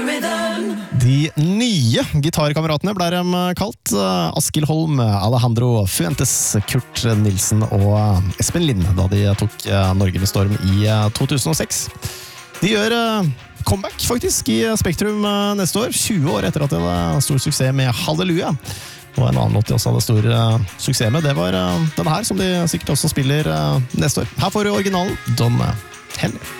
De nye gitarkameratene ble de kalt. Askild Holm, Alejandro Fuentes, Kurt Nilsen og Espen Lind, da de tok Norge med storm i 2006. De gjør comeback faktisk i Spektrum neste år, 20 år etter at det var stor suksess med Halleluja. Og en annen låt de også hadde stor suksess med, det var denne her, som de sikkert også spiller neste år. Her får du originalen, Don Henley.